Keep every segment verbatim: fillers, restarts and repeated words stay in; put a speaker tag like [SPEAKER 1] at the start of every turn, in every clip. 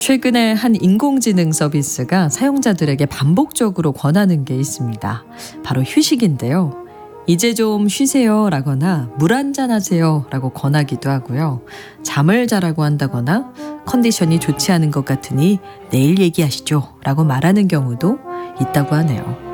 [SPEAKER 1] 최근에 한 인공지능 서비스가 사용자들에게 반복적으로 권하는 게 있습니다. 바로 휴식인데요. 이제 좀 쉬세요 라거나 물 한잔 하세요 라고 권하기도 하고요. 잠을 자라고 한다거나 컨디션이 좋지 않은 것 같으니 내일 얘기하시죠 라고 말하는 경우도 있다고 하네요.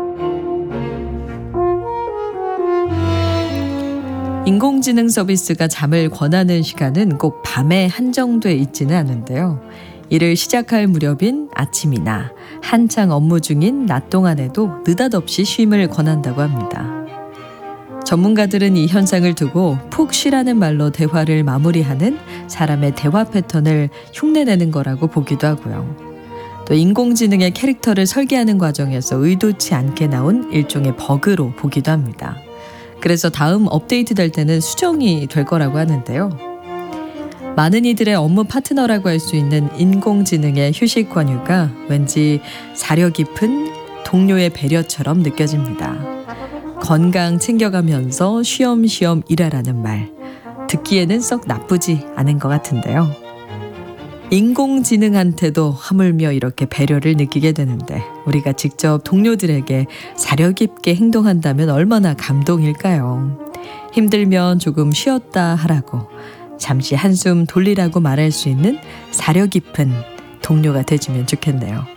[SPEAKER 1] 인공지능 서비스가 잠을 권하는 시간은 꼭 밤에 한정돼 있지는 않은데요. 일을 시작할 무렵인 아침이나 한창 업무 중인 낮 동안에도 느닷없이 쉼을 권한다고 합니다. 전문가들은 이 현상을 두고 푹 쉬라는 말로 대화를 마무리하는 사람의 대화 패턴을 흉내내는 거라고 보기도 하고요. 또 인공지능의 캐릭터를 설계하는 과정에서 의도치 않게 나온 일종의 버그로 보기도 합니다. 그래서 다음 업데이트 될 때는 수정이 될 거라고 하는데요. 많은 이들의 업무 파트너라고 할 수 있는 인공지능의 휴식 권유가 왠지 사려 깊은 동료의 배려처럼 느껴집니다. 건강 챙겨가면서 쉬엄쉬엄 일하라는 말, 듣기에는 썩 나쁘지 않은 것 같은데요. 인공지능한테도 하물며 이렇게 배려를 느끼게 되는데 우리가 직접 동료들에게 사려 깊게 행동한다면 얼마나 감동일까요? 힘들면 조금 쉬었다 하라고, 잠시 한숨 돌리라고 말할 수 있는 사려 깊은 동료가 되주면 좋겠네요.